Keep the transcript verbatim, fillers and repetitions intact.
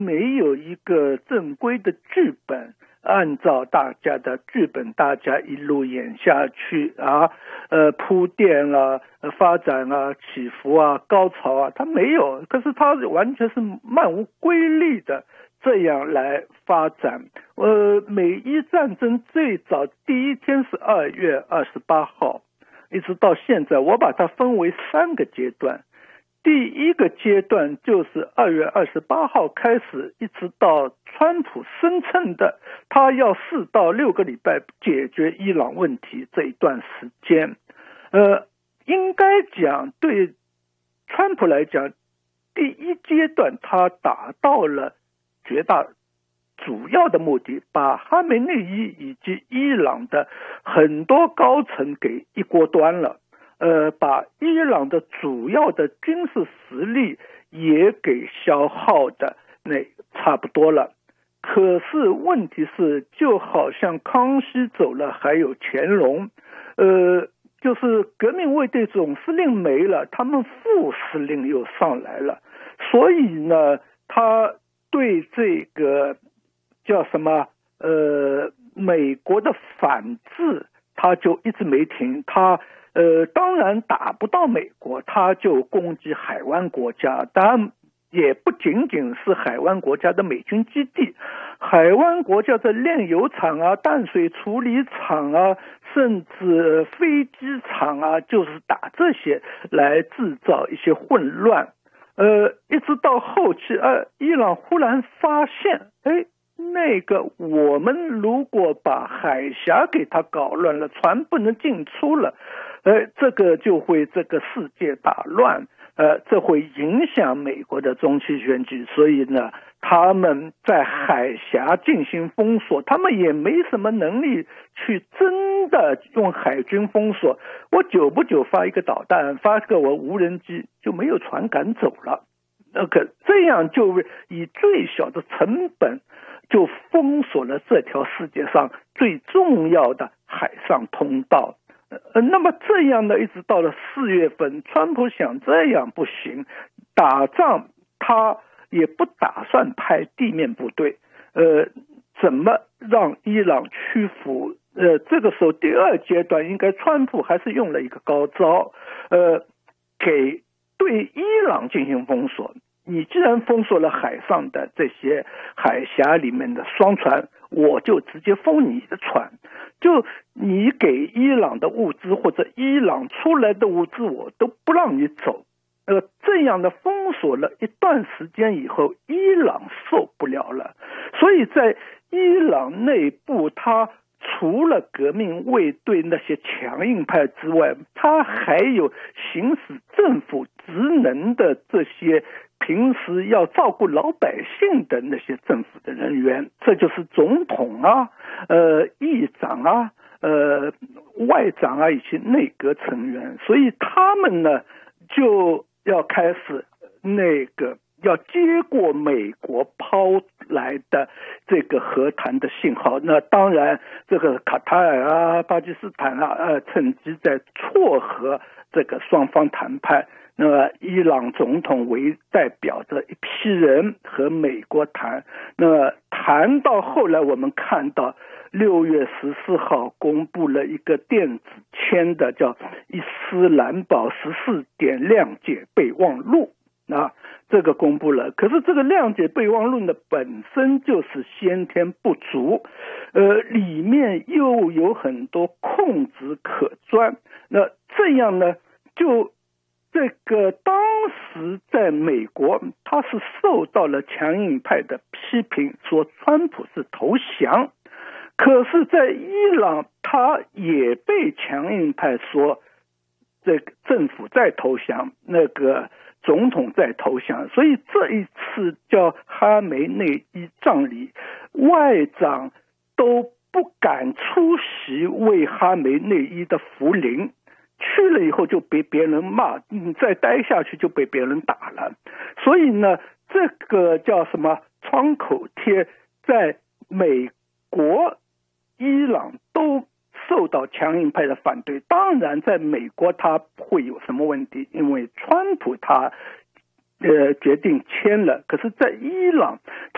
没有一个正规的剧本，按照大家的剧本，大家一路演下去啊，呃，铺垫啊，发展啊，起伏啊，高潮啊，它没有，可是它完全是漫无规律的这样来发展。呃，美伊战争最早第一天是二月二十八号，一直到现在，我把它分为三个阶段。第一个阶段就是二月二十八号开始，一直到川普声称的他要四到六个礼拜解决伊朗问题这一段时间。呃，应该讲对川普来讲，第一阶段他达到了绝大主要的目的，把哈梅内伊以及伊朗的很多高层给一锅端了。呃，把伊朗的主要的军事实力也给消耗的那差不多了。可是问题是，就好像康熙走了，还有乾隆，呃，就是革命卫队总司令没了，他们副司令又上来了，所以呢，他对这个叫什么呃美国的反制，他就一直没停，他。呃，当然打不到美国，他就攻击海湾国家，当然也不仅仅是海湾国家的美军基地，海湾国家的炼油厂啊、淡水处理厂啊，甚至飞机场啊，就是打这些来制造一些混乱。呃，一直到后期，呃，伊朗忽然发现，哎，那个我们如果把海峡给它搞乱了，船不能进出了。呃，这个就会这个世界大乱，呃，这会影响美国的中期选举，所以呢，他们在海峡进行封锁，他们也没什么能力去真的用海军封锁。我久不久发一个导弹，发个我无人机，就没有船赶走了。那个这样就以最小的成本就封锁了这条世界上最重要的海上通道。呃，那么这样呢，一直到了四月份，川普想这样不行，打仗他也不打算派地面部队，呃，怎么让伊朗屈服？呃，这个时候第二阶段应该川普还是用了一个高招，呃，给对伊朗进行封锁。你既然封锁了海上的这些海峡里面的商船，我就直接封你的船，就你给伊朗的物资或者伊朗出来的物资我都不让你走。呃，这样的封锁了一段时间以后，伊朗受不了了，所以在伊朗内部，他除了革命卫队那些强硬派之外，他还有行使政府职能的这些平时要照顾老百姓的那些政府的人员，这就是总统啊、呃议长啊、呃外长啊以及内阁成员，所以他们呢就要开始那个要接过美国抛来的这个和谈的信号。那当然这个卡塔尔啊、巴基斯坦啊呃趁机在撮合这个双方谈判。那么伊朗总统为代表的一批人和美国谈，那么谈到后来我们看到六月十四号公布了一个电子签的叫伊斯兰堡十四点谅解备忘录啊，这个公布了。可是这个谅解备忘录呢本身就是先天不足，呃，里面又有很多空子可钻。那这样呢，就这个当时在美国，他是受到了强硬派的批评，说川普是投降。可是在伊朗，他也被强硬派说这个政府在投降，那个总统在投降。所以这一次叫哈梅内伊葬礼，外长都不敢出席为哈梅内伊的扶灵，去了以后就被别人骂，你再待下去就被别人打了。所以呢，这个叫什么窗口贴，在美国、伊朗都受到强硬派的反对。当然在美国他会有什么问题，因为川普他呃决定签了，可是在伊朗